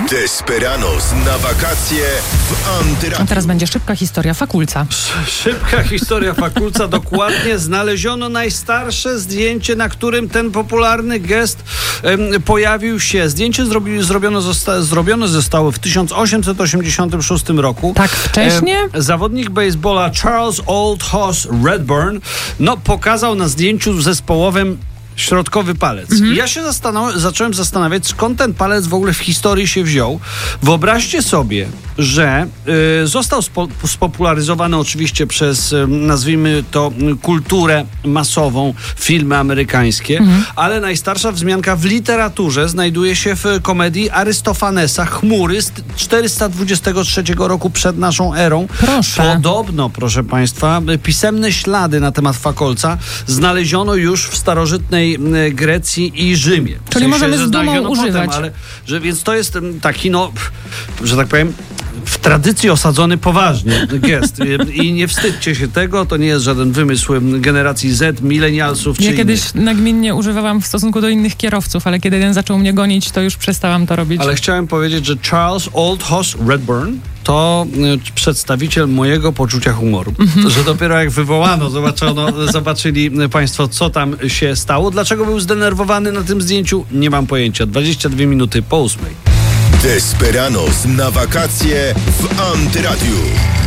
Desperados na wakacje w Antyradiu. A teraz będzie szybka historia Fakulca. Szybka historia Fakulca, dokładnie. Znaleziono najstarsze zdjęcie, na którym ten popularny gest pojawił się. Zdjęcie zrobione zostało w 1886 roku. Tak wcześnie? Zawodnik baseballa Charles Old Hoss Redburn pokazał na zdjęciu zespołowym środkowy palec. I ja się zacząłem zastanawiać, skąd ten palec w ogóle w historii się wziął. Wyobraźcie sobie, że został spopularyzowany oczywiście przez, nazwijmy to, kulturę masową, filmy amerykańskie, ale najstarsza wzmianka w literaturze znajduje się w komedii Arystofanesa Chmury z 423 roku przed naszą erą. Proszę. Podobno, proszę Państwa, pisemne ślady na temat Fakolca znaleziono już w starożytnej Grecji i Rzymie. Czyli możemy z dumą używać. Więc to jest taki, że tak powiem, w tradycji osadzony poważnie gest. I nie wstydźcie się tego, to nie jest żaden wymysł generacji Z, milenialsów czy Ja kiedyś innych. nagminnie używałam w stosunku do innych kierowców, ale kiedy jeden zaczął mnie gonić, to już przestałam to robić. Ale chciałem powiedzieć, że Charles Old Hoss Redburn to przedstawiciel mojego poczucia humoru. Że dopiero jak wywołano, zobaczyli Państwo, co tam się stało. Dlaczego był zdenerwowany na tym zdjęciu? Nie mam pojęcia. 22 minuty po 8. Desperados na wakacje w Antyradiu.